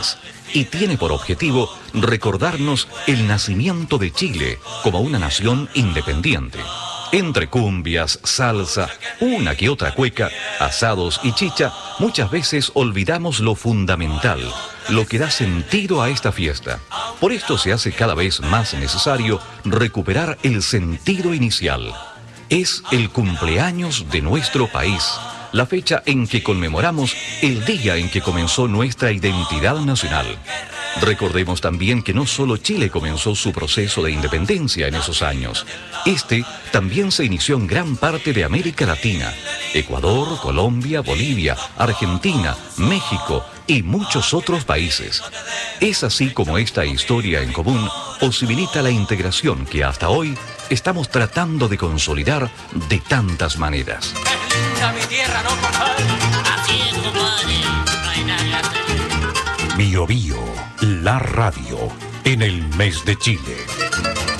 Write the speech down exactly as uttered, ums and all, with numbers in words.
mes y tiene por objetivo recordarnos el nacimiento de Chile como una nación independiente. Entre cumbias, salsa, una que otra cueca, asados y chicha, muchas veces olvidamos lo fundamental, lo que da sentido a esta fiesta. Por esto se hace cada vez más necesario recuperar el sentido inicial. Es el cumpleaños de nuestro país, la fecha en que conmemoramos el día en que comenzó nuestra identidad nacional. Recordemos también que no solo Chile comenzó su proceso de independencia en esos años. Este también se inició en gran parte de América Latina: Ecuador, Colombia, Bolivia, Argentina, México y muchos otros países. Es así como esta historia en común posibilita la integración que hasta hoy estamos tratando de consolidar de tantas maneras. Bio Bio, la radio en el mes de Chile.